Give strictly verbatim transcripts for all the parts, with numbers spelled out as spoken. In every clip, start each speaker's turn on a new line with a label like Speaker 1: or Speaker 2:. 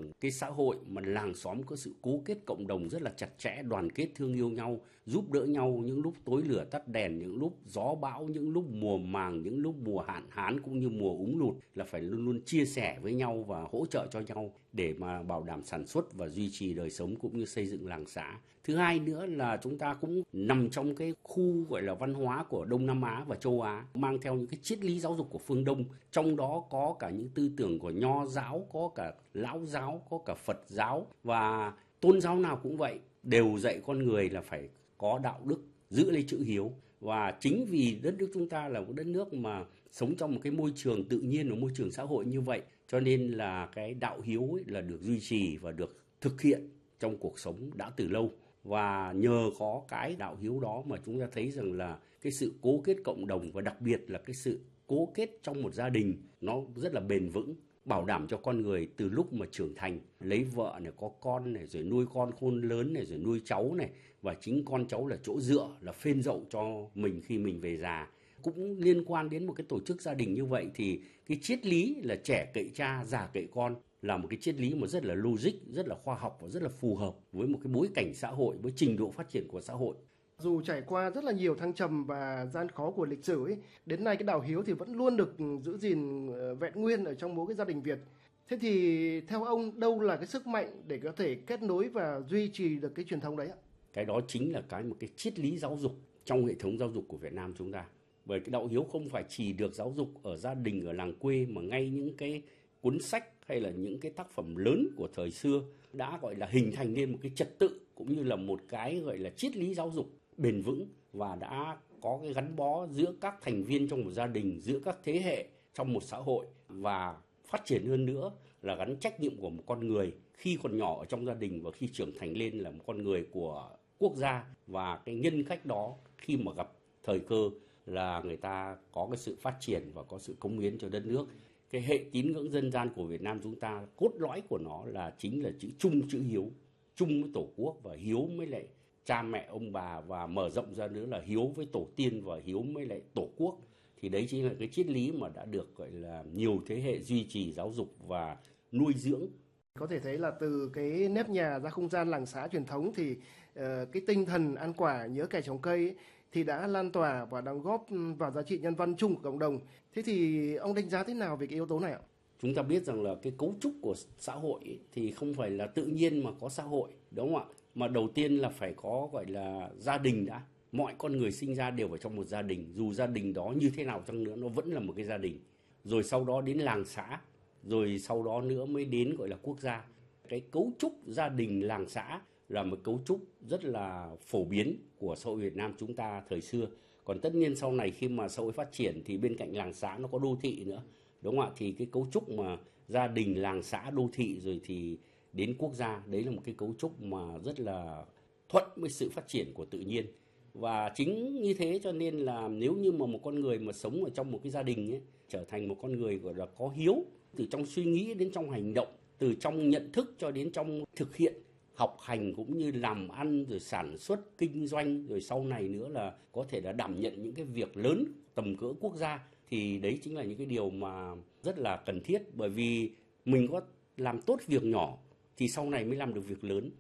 Speaker 1: cái xã hội mà làng xóm có sự cố kết cộng đồng rất là chặt chẽ, đoàn kết thương yêu nhau, giúp đỡ nhau những lúc tối lửa tắt đèn, những lúc gió bão, những lúc mùa màng, những lúc mùa hạn hán cũng như mùa úng lụt, là phải luôn luôn chia sẻ với nhau và hỗ trợ cho nhau để mà bảo đảm sản xuất và duy trì đời sống cũng như xây dựng làng xã. Thứ hai nữa là chúng ta cũng nằm trong cái khu gọi là văn hóa của Đông Nam Á và châu Á, mang theo những cái triết lý giáo dục của phương Đông, trong đó có cả những tư tưởng của Nho giáo, có cả Lão giáo, có cả Phật giáo, và tôn giáo nào cũng vậy, đều dạy con người là phải có đạo đức, giữ lấy chữ hiếu. Và chính vì đất nước chúng ta là một đất nước mà sống trong một cái môi trường tự nhiên và môi trường xã hội như vậy, cho nên là cái đạo hiếu ấy là được duy trì và được thực hiện trong cuộc sống đã từ lâu. Và nhờ có cái đạo hiếu đó mà chúng ta thấy rằng là cái sự cố kết cộng đồng, và đặc biệt là cái sự cố kết trong một gia đình nó rất là bền vững, bảo đảm cho con người từ lúc mà trưởng thành, lấy vợ này, có con này, rồi nuôi con khôn lớn này, rồi nuôi cháu này, và chính con cháu là chỗ dựa, là phên dậu cho mình khi mình về già. Cũng liên quan đến một cái tổ chức gia đình như vậy thì cái triết lý là trẻ cậy cha, già cậy con là một cái triết lý mà rất là logic, rất là khoa học và rất là phù hợp với một cái bối cảnh xã hội, với trình độ phát triển của xã hội.
Speaker 2: Dù trải qua rất là nhiều thăng trầm và gian khó của lịch sử ấy, đến nay cái đạo hiếu thì vẫn luôn được giữ gìn vẹn nguyên ở trong mỗi cái gia đình Việt. Thế thì theo ông, đâu là cái sức mạnh để có thể kết nối và duy trì được cái truyền thống đấy ạ?
Speaker 1: Cái đó chính là cái một cái triết lý giáo dục trong hệ thống giáo dục của Việt Nam chúng ta. Bởi cái đạo hiếu không phải chỉ được giáo dục ở gia đình, ở làng quê, mà ngay những cái cuốn sách hay là những cái tác phẩm lớn của thời xưa đã gọi là hình thành nên một cái trật tự cũng như là một cái gọi là triết lý giáo dục bền vững, và đã có cái gắn bó giữa các thành viên trong một gia đình, giữa các thế hệ trong một xã hội, và phát triển hơn nữa là gắn trách nhiệm của một con người khi còn nhỏ ở trong gia đình và khi trưởng thành lên là một con người của quốc gia. Và cái nhân cách đó khi mà gặp thời cơ là người ta có cái sự phát triển và có sự cống hiến cho đất nước. Cái hệ tín ngưỡng dân gian của Việt Nam chúng ta, cốt lõi của nó là chính là chữ trung, chữ hiếu, trung với Tổ quốc và hiếu với lại cha mẹ ông bà, và mở rộng ra nữa là hiếu với tổ tiên và hiếu với lại Tổ quốc. Thì đấy chính là cái triết lý mà đã được gọi là nhiều thế hệ duy trì, giáo dục và nuôi dưỡng.
Speaker 2: Có thể thấy là từ cái nếp nhà ra không gian làng xã truyền thống thì uh, cái tinh thần ăn quả nhớ kẻ trồng cây ấy, thì đã lan tỏa và đóng góp vào giá trị nhân văn chung của cộng đồng. Thế thì ông đánh giá thế nào về cái yếu tố này ạ?
Speaker 1: Chúng ta biết rằng là cái cấu trúc của xã hội ấy, thì không phải là tự nhiên mà có xã hội, đúng không ạ? Mà đầu tiên là phải có gọi là gia đình đã. Mọi con người sinh ra đều ở trong một gia đình, dù gia đình đó như thế nào chăng nữa nó vẫn là một cái gia đình. Rồi sau đó đến làng xã, rồi sau đó nữa mới đến gọi là quốc gia. Cái cấu trúc gia đình làng xã là một cấu trúc rất là phổ biến của xã hội Việt Nam chúng ta thời xưa. Còn tất nhiên sau này khi mà xã hội phát triển thì bên cạnh làng xã nó có đô thị nữa, đúng không ạ? Thì cái cấu trúc mà gia đình, làng xã, đô thị rồi thì đến quốc gia, đấy là một cái cấu trúc mà rất là thuận với sự phát triển của tự nhiên. Và chính như thế cho nên là nếu như mà một con người mà sống ở trong một cái gia đình ấy, trở thành một con người gọi là có hiếu, từ trong suy nghĩ đến trong hành động, từ trong nhận thức cho đến trong thực hiện, học hành cũng như làm ăn, rồi sản xuất, kinh doanh, rồi sau này nữa là có thể là đảm nhận những cái việc lớn tầm cỡ quốc gia, thì đấy chính là những cái điều mà rất là cần thiết. Bởi vì mình có làm tốt việc nhỏ thì sau này mới làm được việc lớn.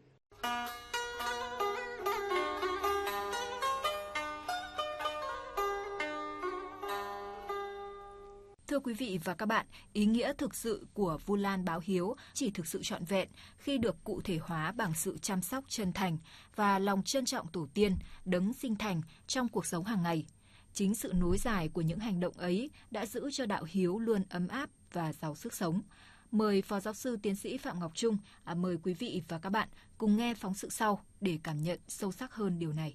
Speaker 3: Thưa quý vị và các bạn, ý nghĩa thực sự của Vu Lan báo hiếu chỉ thực sự trọn vẹn khi được cụ thể hóa bằng sự chăm sóc chân thành và lòng trân trọng tổ tiên, đấng sinh thành trong cuộc sống hàng ngày. Chính sự nối dài của những hành động ấy đã giữ cho đạo hiếu luôn ấm áp và giàu sức sống. Mời Phó Giáo sư Tiến sĩ Phạm Ngọc Trung, à, mời quý vị và các bạn cùng nghe phóng sự sau để cảm nhận sâu sắc hơn điều này.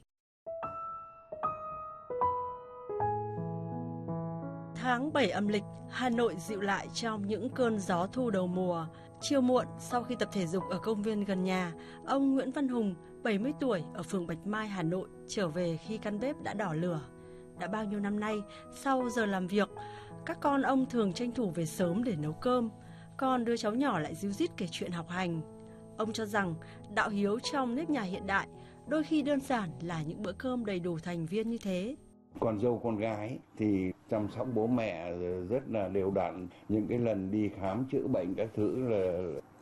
Speaker 4: Tháng bảy âm lịch, Hà Nội dịu lại trong những cơn gió thu đầu mùa. Chiều muộn, sau khi tập thể dục ở công viên gần nhà, ông Nguyễn Văn Hùng, bảy mươi tuổi, ở phường Bạch Mai, Hà Nội, trở về khi căn bếp đã đỏ lửa. Đã bao nhiêu năm nay, sau giờ làm việc, các con ông thường tranh thủ về sớm để nấu cơm, còn đứa cháu nhỏ lại ríu rít kể chuyện học hành. Ông cho rằng đạo hiếu trong nếp nhà hiện đại đôi khi đơn giản là những bữa cơm đầy đủ thành viên như thế.
Speaker 5: Con dâu con gái thì chăm sóc bố mẹ rất là đều đặn. Những cái lần đi khám chữa bệnh các thứ là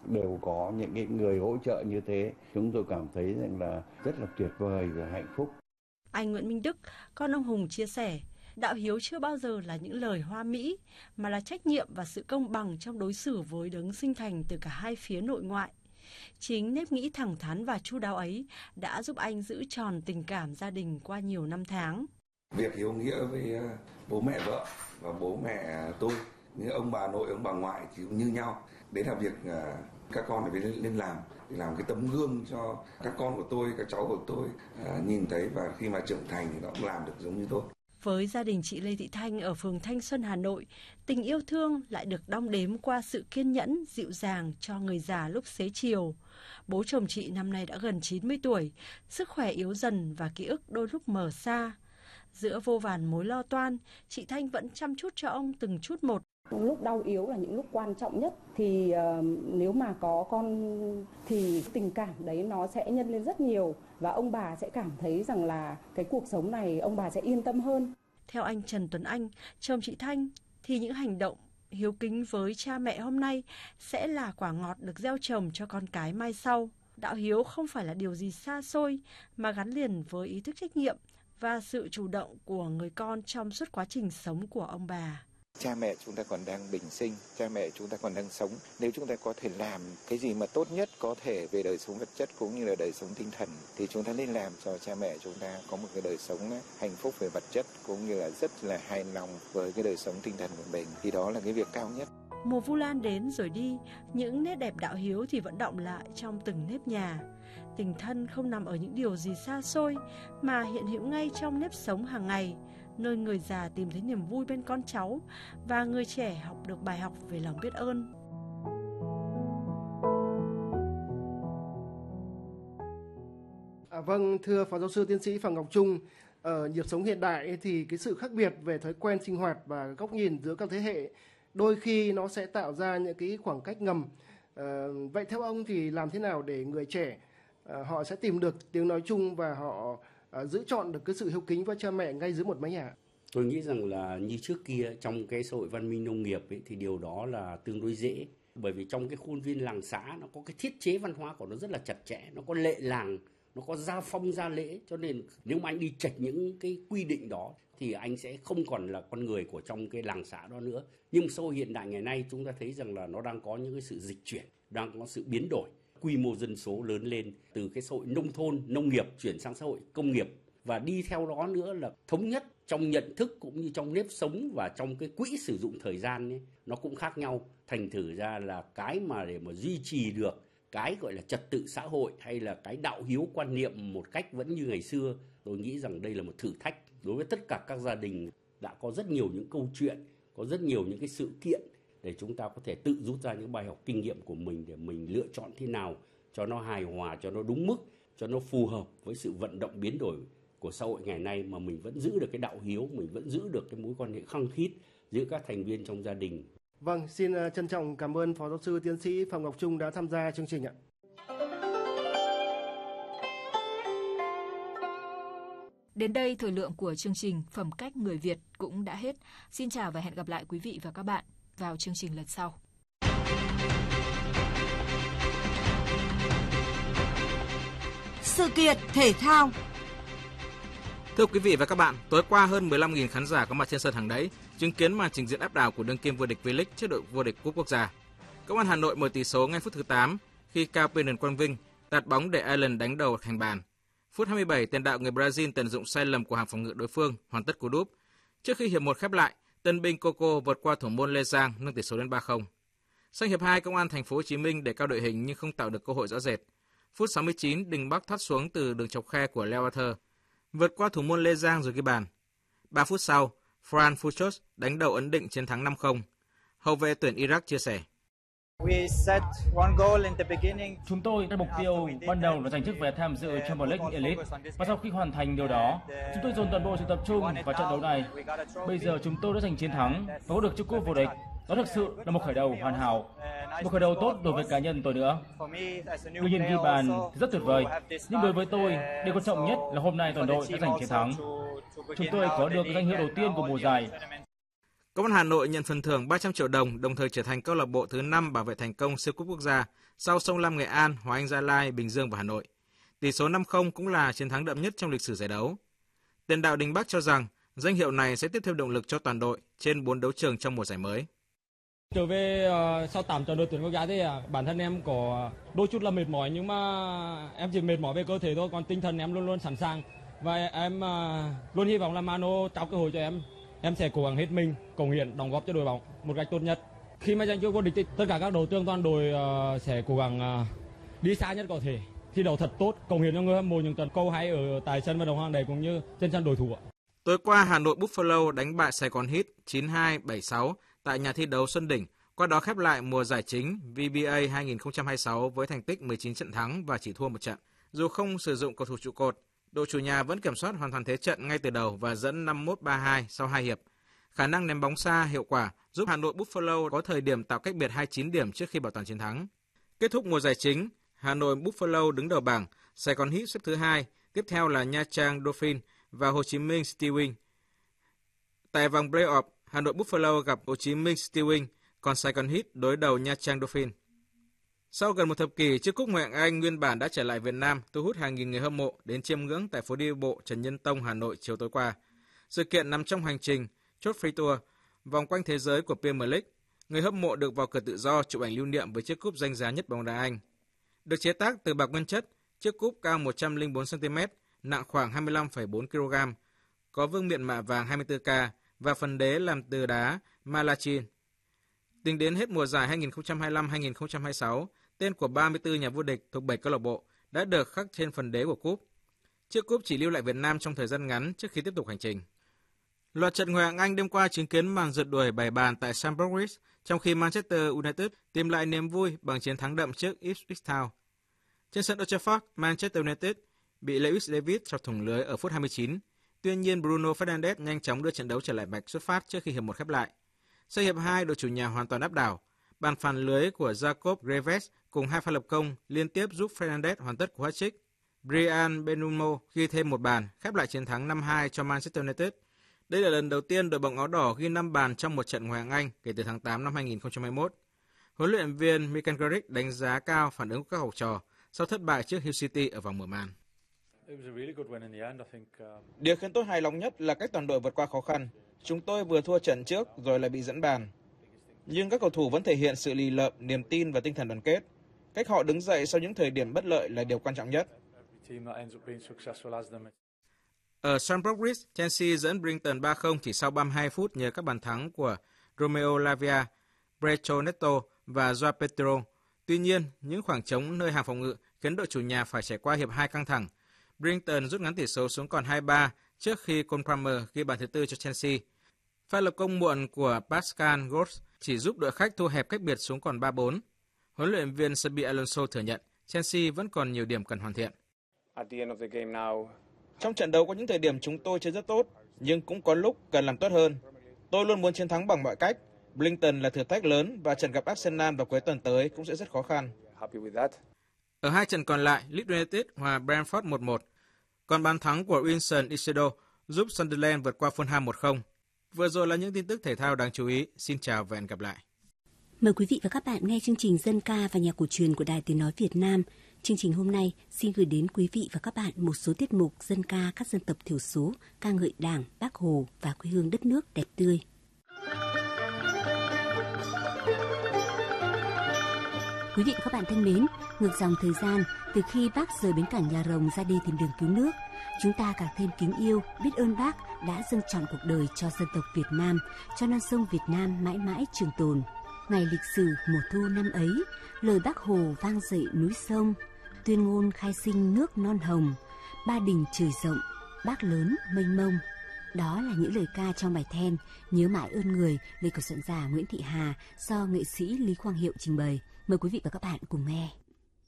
Speaker 5: đều có những cái người hỗ trợ như thế. Chúng tôi cảm thấy rằng là rất là tuyệt vời và hạnh phúc.
Speaker 4: Anh Nguyễn Minh Đức, con ông Hùng chia sẻ, đạo hiếu chưa bao giờ là những lời hoa mỹ, mà là trách nhiệm và sự công bằng trong đối xử với đấng sinh thành từ cả hai phía nội ngoại. Chính nếp nghĩ thẳng thắn và chu đáo ấy đã giúp anh giữ tròn tình cảm gia đình qua nhiều năm tháng.
Speaker 6: Việc hiếu nghĩa với bố mẹ vợ và bố mẹ tôi, như ông bà nội, ông bà ngoại thì cũng như nhau. Đấy là việc các con phải lên làm, để làm cái tấm gương cho các con của tôi, các cháu của tôi nhìn thấy, và khi mà trưởng thành thì nó cũng làm được giống như tôi.
Speaker 4: Với gia đình chị Lê Thị Thanh ở phường Thanh Xuân, Hà Nội, tình yêu thương lại được đong đếm qua sự kiên nhẫn, dịu dàng cho người già lúc xế chiều. Bố chồng chị năm nay đã gần chín mươi tuổi, sức khỏe yếu dần và ký ức đôi lúc mờ xa. Giữa vô vàn mối lo toan, chị Thanh vẫn chăm chút cho ông từng chút một.
Speaker 7: Lúc đau yếu là những lúc quan trọng nhất, thì uh, nếu mà có con thì tình cảm đấy nó sẽ nhân lên rất nhiều, và ông bà sẽ cảm thấy rằng là cái cuộc sống này ông bà sẽ yên tâm hơn.
Speaker 4: Theo anh Trần Tuấn Anh, chồng chị Thanh, thì những hành động hiếu kính với cha mẹ hôm nay sẽ là quả ngọt được gieo trồng cho con cái mai sau. Đạo hiếu không phải là điều gì xa xôi, mà gắn liền với ý thức trách nhiệm và sự chủ động của người con trong suốt quá trình sống của ông bà.
Speaker 8: Cha mẹ chúng ta còn đang bình sinh, cha mẹ chúng ta còn đang sống. Nếu chúng ta có thể làm cái gì mà tốt nhất có thể về đời sống vật chất cũng như là đời sống tinh thần, thì chúng ta nên làm cho cha mẹ chúng ta có một cái đời sống hạnh phúc về vật chất, cũng như là rất là hài lòng với cái đời sống tinh thần của mình. Thì đó là cái việc cao nhất.
Speaker 4: Mùa Vu Lan đến rồi đi, những nét đẹp đạo hiếu thì vẫn đọng lại trong từng nếp nhà. Tình thân không nằm ở những điều gì xa xôi, mà hiện hữu ngay trong nếp sống hàng ngày, nơi người già tìm thấy niềm vui bên con cháu và người trẻ học được bài học về lòng biết ơn.
Speaker 2: À, vâng, thưa Phó Giáo sư Tiến sĩ Phạm Ngọc Trung, ở nhịp sống hiện đại thì cái sự khác biệt về thói quen sinh hoạt và góc nhìn giữa các thế hệ đôi khi nó sẽ tạo ra những cái khoảng cách ngầm. À, vậy theo ông thì làm thế nào để người trẻ à, họ sẽ tìm được tiếng nói chung và họ à, giữ chọn được cái sự hiếu kính với cha mẹ ngay dưới một mái nhà?
Speaker 1: Tôi nghĩ rằng là như trước kia trong cái xã hội văn minh nông nghiệp ấy, thì điều đó là tương đối dễ. Bởi vì trong cái khuôn viên làng xã nó có cái thiết chế văn hóa của nó rất là chặt chẽ, nó có lệ làng, nó có gia phong gia lễ, cho nên nếu mà anh đi chệch những cái quy định đó thì anh sẽ không còn là con người của trong cái làng xã đó nữa. Nhưng xã hội hiện đại ngày nay chúng ta thấy rằng là nó đang có những cái sự dịch chuyển, đang có sự biến đổi. Quy mô dân số lớn lên từ cái xã hội nông thôn, nông nghiệp chuyển sang xã hội công nghiệp, và đi theo đó nữa là thống nhất trong nhận thức cũng như trong nếp sống và trong cái quỹ sử dụng thời gian ấy, nó cũng khác nhau. Thành thử ra là cái mà để mà duy trì được cái gọi là trật tự xã hội hay là cái đạo hiếu quan niệm một cách vẫn như ngày xưa, tôi nghĩ rằng đây là một thử thách đối với tất cả các gia đình. Đã có rất nhiều những câu chuyện, có rất nhiều những cái sự kiện để chúng ta có thể tự rút ra những bài học kinh nghiệm của mình để mình lựa chọn thế nào cho nó hài hòa, cho nó đúng mức, cho nó phù hợp với sự vận động biến đổi của xã hội ngày nay, mà mình vẫn giữ được cái đạo hiếu, mình vẫn giữ được cái mối quan hệ khăng khít giữa các thành viên trong gia đình.
Speaker 2: Vâng, xin trân trọng cảm ơn Phó Giáo sư Tiến sĩ Phạm Ngọc Trung đã tham gia chương trình ạ.
Speaker 3: Đến đây thời lượng của chương trình Phẩm cách người Việt cũng đã hết. Xin chào và hẹn gặp lại quý vị và các bạn vào chương trình lần sau.
Speaker 9: Sự kiện thể thao.
Speaker 10: Thưa quý vị và các bạn, tối qua hơn mười lăm nghìn khán giả có mặt trên sân hàng đẫy chứng kiến màn trình diễn áp đảo của đương kim vô địch V-League trước đội vô địch cúp quốc gia. Công an Hà Nội mở tỷ số ngay phút thứ tám khi Cao Penen Quang Vinh tạt bóng để Allen đánh đầu thành bàn. Phút hai mươi bảy, tiền đạo người Brazil tận dụng sai lầm của hàng phòng ngự đối phương hoàn tất cú đúp. Trước khi hiệp một khép lại, tân binh Coco vượt qua thủ môn Lê Giang nâng tỷ số lên ba không. Sang hiệp hai, Công an Thành phố Hồ Chí Minh để cao đội hình nhưng không tạo được cơ hội rõ rệt. Phút sáu mươi chín, Đình Bắc thoát xuống từ đường chọc khe của Leo Arthur, vượt qua thủ môn Lê Giang rồi ghi bàn. ba phút sau, Fran Fuchs đánh đầu ấn định chiến thắng năm không. Hậu vệ tuyển Iraq chia sẻ:
Speaker 11: Chúng tôi đặt mục tiêu ban đầu là giành chức vé tham dự Champions League Elite, và sau khi hoàn thành điều đó, chúng tôi dồn toàn bộ sự tập trung vào trận đấu này. Bây giờ chúng tôi đã giành chiến thắng và có được chức cúp vô địch. Đó thực sự là một khởi đầu hoàn hảo, một khởi đầu tốt đối với cá nhân tôi nữa. Tuy nhiên ghi bàn rất tuyệt vời, nhưng đối với tôi, điều quan trọng nhất là hôm nay toàn đội đã giành chiến thắng. Chúng tôi có được danh hiệu đầu tiên của mùa giải.
Speaker 10: Công an Hà Nội nhận phần thưởng ba trăm triệu đồng, đồng thời trở thành câu lạc bộ thứ năm bảo vệ thành công siêu cúp quốc gia sau Sông Lam Nghệ An, Hòa Anh Gia Lai, Bình Dương và Hà Nội. Tỷ số năm không cũng là chiến thắng đậm nhất trong lịch sử giải đấu. Tiền đạo Đình Bắc cho rằng danh hiệu này sẽ tiếp thêm động lực cho toàn đội trên bốn đấu trường trong mùa giải mới.
Speaker 12: Trở về uh, sau tám trận đội tuyển quốc gia thì uh, bản thân em có đôi chút là mệt mỏi, nhưng mà em chỉ mệt mỏi về cơ thể thôi, còn tinh thần em luôn luôn sẵn sàng và em uh, luôn hy vọng là Mano trao cơ hội cho em. Em sẽ cố gắng hết mình, cống hiến, đóng góp cho đội bóng một cách tốt nhất. Khi mà giành chức vô địch thì tất cả các đội tuyển toàn đội uh, sẽ cố gắng uh, đi xa nhất có thể, thi đấu thật tốt, cống hiến cho người hâm mộ những trận câu hay ở tại sân vận động Hoàng Đẩy cũng như trên sân đối thủ.
Speaker 10: Tối qua, Hà Nội Buffalo đánh bại Sài Gòn Heat chín hai bảy sáu tại nhà thi đấu Xuân Đỉnh, qua đó khép lại mùa giải chính vê bê a hai không hai sáu với thành tích mười chín trận thắng và chỉ thua một trận. Dù không sử dụng cầu thủ trụ cột, đội chủ nhà vẫn kiểm soát hoàn toàn thế trận ngay từ đầu và dẫn năm mốt ba hai sau hai hiệp. Khả năng ném bóng xa hiệu quả giúp Hà Nội Buffalo có thời điểm tạo cách biệt hai mươi chín điểm trước khi bảo toàn chiến thắng. Kết thúc mùa giải chính, Hà Nội Buffalo đứng đầu bảng, Sài Gòn Heat xếp thứ hai, tiếp theo là Nha Trang Dolphin và Hồ Chí Minh City Wing. Tại vòng play-off, Hà Nội Buffalo gặp Hồ Chí Minh City Wing, còn Sài Gòn Heat đối đầu Nha Trang Dolphin. Sau gần một thập kỷ, chiếc cúp Ngoại hạng Anh nguyên bản đã trở lại Việt Nam, thu hút hàng nghìn người hâm mộ đến chiêm ngưỡng tại phố đi bộ Trần Nhân Tông, Hà Nội chiều tối qua. Sự kiện nằm trong hành trình chốt free tour vòng quanh thế giới của Premier League. Người hâm mộ được vào cửa tự do chụp ảnh lưu niệm với chiếc cúp danh giá nhất bóng đá Anh. Được chế tác từ bạc nguyên chất, chiếc cúp cao một trăm lẻ bốn xăng-ti-mét, nặng khoảng hai mươi lăm phẩy bốn ki lô gam, có vương miện mạ vàng hai mươi tư ca và phần đế làm từ đá malachin. Tính đến hết mùa giải hai không hai lăm hai không hai sáu, tên của ba mươi tư nhà vô địch thuộc bảy câu lạc bộ đã được khắc trên phần đế của cúp. Chiếc cúp chỉ lưu lại Việt Nam trong thời gian ngắn trước khi tiếp tục hành trình. Loạt trận Ngoại hạng Anh đêm qua chứng kiến màn rượt đuổi bảy bàn tại Stamford Bridge, trong khi Manchester United tìm lại niềm vui bằng chiến thắng đậm trước Ipswich Town. Trên sân Old Trafford, Manchester United bị Lewis Davis chọc thủng lưới ở phút hai mươi chín. Tuy nhiên, Bruno Fernandes nhanh chóng đưa trận đấu trở lại mạch xuất phát trước khi hiệp một khép lại. Sau hiệp hai, đội chủ nhà hoàn toàn áp đảo. Bàn phản lưới của Jacob Graves cùng hai pha lập công liên tiếp giúp Fernandes hoàn tất cú hat-trick. Brian Benummo ghi thêm một bàn, khép lại chiến thắng năm hai cho Manchester United. Đây là lần đầu tiên đội bóng áo đỏ ghi năm bàn trong một trận Ngoại hạng Anh kể từ tháng tám năm hai không hai mốt. Huấn luyện viên Michael Carrick đánh giá cao phản ứng của các học trò sau thất bại trước Hull City ở vòng mở màn. Điều khiến tôi hài lòng nhất là cách toàn đội vượt qua khó khăn. Chúng tôi vừa thua trận trước rồi lại bị dẫn bàn. Nhưng các cầu thủ vẫn thể hiện sự lì lợm, niềm tin và tinh thần đoàn kết. Cách họ đứng dậy sau những thời điểm bất lợi là điều quan trọng nhất. Ở Stamford Bridge, Chelsea dẫn Brighton ba không chỉ sau ba mươi hai phút nhờ các bàn thắng của Romeo Lavia, Breccio Neto và Joao Pedro. Tuy nhiên, những khoảng trống nơi hàng phòng ngự khiến đội chủ nhà phải trải qua hiệp hai căng thẳng. Brighton rút ngắn tỷ số xuống còn hai ba trước khi Cole Palmer ghi bàn thứ tư cho Chelsea. Pha lập công muộn của Pascal Gross chỉ giúp đội khách thu hẹp cách biệt xuống còn ba bốn. Huấn luyện viên Xabi Alonso thừa nhận Chelsea vẫn còn nhiều điểm cần hoàn thiện. Trong trận đấu có những thời điểm chúng tôi chơi rất tốt, nhưng cũng có lúc cần làm tốt hơn. Tôi luôn muốn chiến thắng bằng mọi cách. Brighton là thử thách lớn và trận gặp Arsenal vào cuối tuần tới cũng sẽ rất khó khăn. Ở hai trận còn lại, Leeds United hòa Brentford một một. Còn bàn thắng của Wilson Isidro giúp Sunderland vượt qua Fulham một không. Vừa rồi là những tin tức thể thao đáng chú ý. Xin chào và hẹn gặp lại.
Speaker 13: Mời quý vị và các bạn nghe chương trình Dân ca và nhạc cổ truyền của Đài Tiếng nói Việt Nam. Chương trình hôm nay xin gửi đến quý vị và các bạn một số tiết mục dân ca các dân tộc thiểu số, ca ngợi Đảng, Bác Hồ và quê hương đất nước đẹp tươi. Quý vị và các bạn thân mến, ngược dòng thời gian, từ khi Bác rời bến cảng Nhà Rồng ra đi tìm đường cứu nước, chúng ta càng thêm kính yêu, biết ơn Bác đã dâng trọn cuộc đời cho dân tộc Việt Nam, cho non sông Việt Nam mãi mãi trường tồn. Ngày lịch sử mùa thu năm ấy, lời Bác Hồ vang dậy núi sông, tuyên ngôn khai sinh nước non hồng, ba đình trời rộng, Bác lớn mênh mông. Đó là những lời ca trong bài then Nhớ mãi ơn người, lời của soạn giả Nguyễn Thị Hà do nghệ sĩ Lý Quang Hiệu trình bày. Mời quý vị và các bạn cùng nghe.